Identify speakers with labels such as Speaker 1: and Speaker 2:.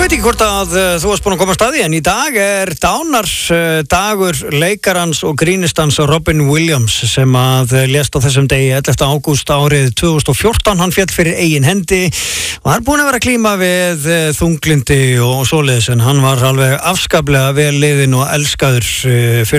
Speaker 1: veit ekki hvort að þú varst búin að koma að staði, en í dag dánars dagur leikarans og grínistans Robin Williams sem að lést á þessum degi 11. ágúst árið 2014. Hann féll fyrir eigin hendi og hann er búin að vera að klíma við þunglindi og svoleiðis, en hann var alveg afskaplega vel liðinn og elskaður fyrir